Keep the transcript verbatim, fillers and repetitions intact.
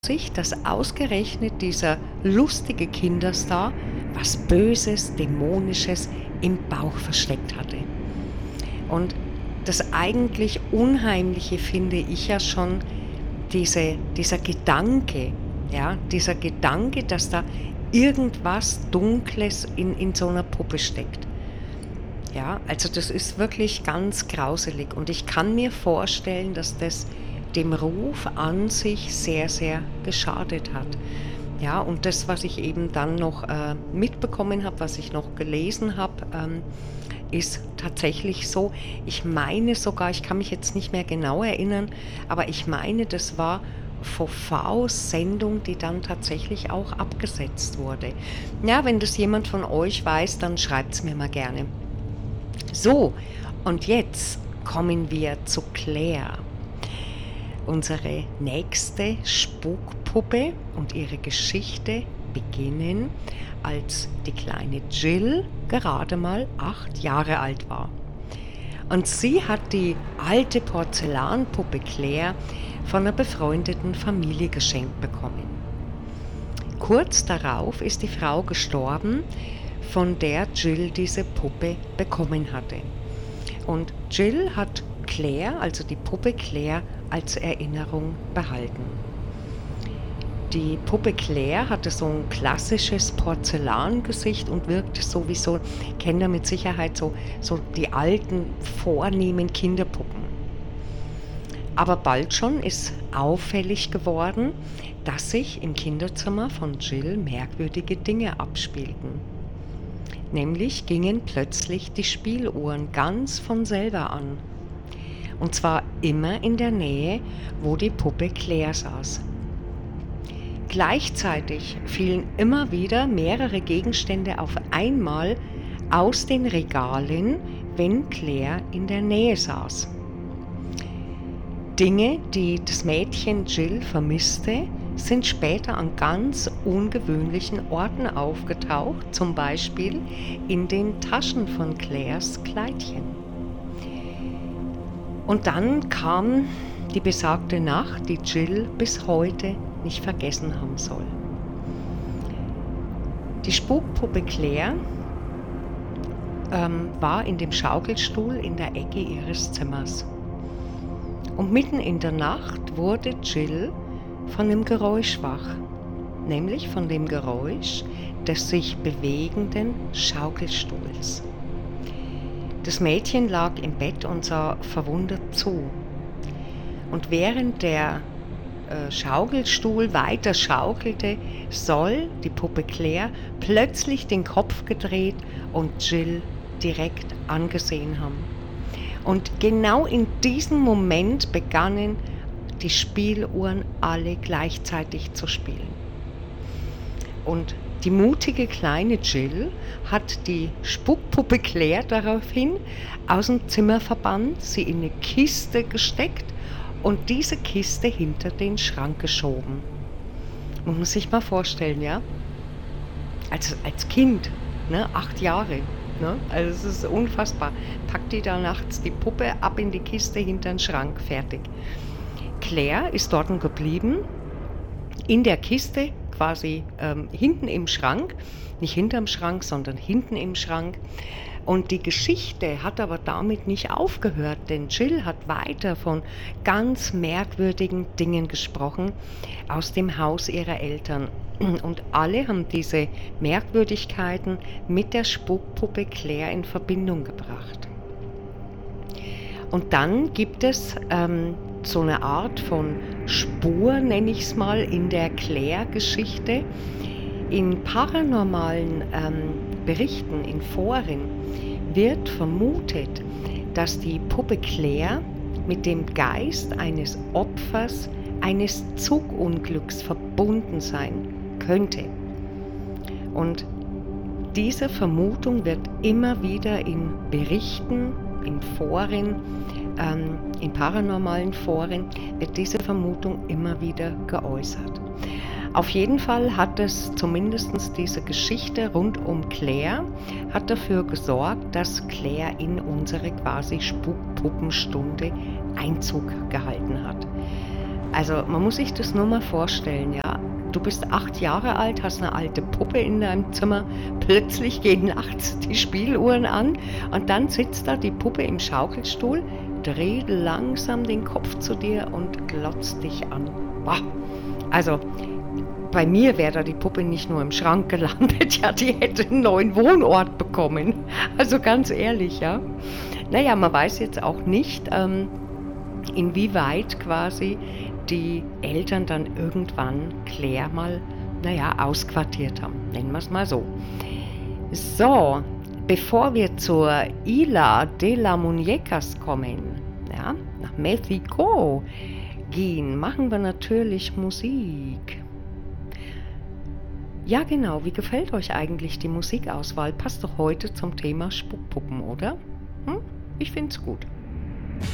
sich, dass ausgerechnet dieser lustige Kinderstar was Böses, Dämonisches im Bauch versteckt hatte. Und das eigentlich Unheimliche finde ich ja schon diese, dieser Gedanke, ja, dieser Gedanke, dass da irgendwas Dunkles in, in so einer Puppe steckt. Ja, also das ist wirklich ganz grauselig und ich kann mir vorstellen, dass das dem Ruf an sich sehr, sehr geschadet hat. Ja, und das, was ich eben dann noch äh, mitbekommen habe, was ich noch gelesen habe, ähm, ist tatsächlich so. Ich meine sogar, ich kann mich jetzt nicht mehr genau erinnern, aber ich meine, das war V V-Sendung, die dann tatsächlich auch abgesetzt wurde. Ja, wenn das jemand von euch weiß, dann schreibt es mir mal gerne. So, und jetzt kommen wir zu Claire. Unsere nächste Spukpuppe und ihre Geschichte beginnen, als die kleine Jill gerade mal acht Jahre alt war. Und sie hat die alte Porzellanpuppe Claire von einer befreundeten Familie geschenkt bekommen. Kurz darauf ist die Frau gestorben, von der Jill diese Puppe bekommen hatte. Und Jill hat Claire, also die Puppe Claire, als Erinnerung behalten. Die Puppe Claire hatte so ein klassisches Porzellangesicht und wirkte sowieso, kennt ihr mit Sicherheit so, so die alten, vornehmen Kinderpuppen. Aber bald schon ist auffällig geworden, dass sich im Kinderzimmer von Jill merkwürdige Dinge abspielten. Nämlich gingen plötzlich die Spieluhren ganz von selber an. Und zwar immer in der Nähe, wo die Puppe Claire saß. Gleichzeitig fielen immer wieder mehrere Gegenstände auf einmal aus den Regalen, wenn Claire in der Nähe saß. Dinge, die das Mädchen Jill vermisste, sind später an ganz ungewöhnlichen Orten aufgetaucht, zum Beispiel in den Taschen von Claires Kleidchen. Und dann kam die besagte Nacht, die Jill bis heute nicht vergessen haben soll. Die Spukpuppe Claire ähm, war in dem Schaukelstuhl in der Ecke ihres Zimmers. Und mitten in der Nacht wurde Jill von dem Geräusch wach, nämlich von dem Geräusch des sich bewegenden Schaukelstuhls. Das Mädchen lag im Bett und sah verwundert zu. Und während der äh, Schaukelstuhl weiter schaukelte, soll die Puppe Claire plötzlich den Kopf gedreht und Jill direkt angesehen haben. Und genau in diesem Moment begannen die Spieluhren alle gleichzeitig zu spielen. Und die mutige kleine Jill hat die Spukpuppe Claire daraufhin aus dem Zimmer verbannt, sie in eine Kiste gesteckt und diese Kiste hinter den Schrank geschoben. Muss man sich mal vorstellen, ja? Also als Kind, ne, acht Jahre, ne? Also es ist unfassbar. Packt die da nachts die Puppe ab in die Kiste hinter den Schrank, fertig. Claire ist dort geblieben, in der Kiste, quasi ähm, hinten im Schrank, nicht hinterm Schrank, sondern hinten im Schrank. Und die Geschichte hat aber damit nicht aufgehört, denn Jill hat weiter von ganz merkwürdigen Dingen gesprochen aus dem Haus ihrer Eltern. Und alle haben diese Merkwürdigkeiten mit der Spukpuppe Claire in Verbindung gebracht. Und dann gibt es ähm, so eine Art von Spur, nenne ich es mal, in der Claire-Geschichte. In paranormalen ähm, Berichten, in Foren, wird vermutet, dass die Puppe Claire mit dem Geist eines Opfers eines Zugunglücks verbunden sein könnte. Und diese Vermutung wird immer wieder in Berichten, in Foren, ähm, in paranormalen Foren, wird diese Vermutung immer wieder geäußert. Auf jeden Fall hat es zumindest diese Geschichte rund um Claire hat dafür gesorgt, dass Claire in unsere quasi Spukpuppenstunde Einzug gehalten hat. Also man muss sich das nur mal vorstellen, ja. Du bist acht Jahre alt, hast eine alte Puppe in deinem Zimmer, plötzlich gehen nachts die Spieluhren an und dann sitzt da die Puppe im Schaukelstuhl, dreht langsam den Kopf zu dir und glotzt dich an. Boah. Also bei mir wäre da die Puppe nicht nur im Schrank gelandet, ja, die hätte einen neuen Wohnort bekommen. Also ganz ehrlich, ja. Naja, man weiß jetzt auch nicht, ähm, inwieweit quasi die Eltern dann irgendwann Claire mal, naja, ausquartiert haben. Nennen wir es mal so. So, bevor wir zur Isla de la Muñecas kommen, ja, nach Mexiko gehen, machen wir natürlich Musik. Ja, genau, wie gefällt euch eigentlich die Musikauswahl? Passt doch heute zum Thema Spuckpuppen, oder? Hm? Ich find's gut.